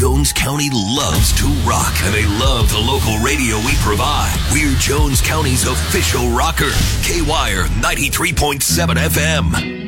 Jones County loves to rock, and they love the local radio we provide. We're Jones County's official rocker. K-Wire 93.7 FM.